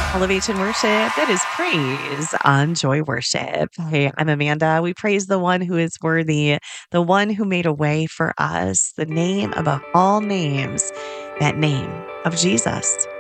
Elevation Worship, that is praise on Joy Worship. Hey, I'm Amanda. We praise the one who is worthy, the one who made a way for us, the name above all names, that name of Jesus.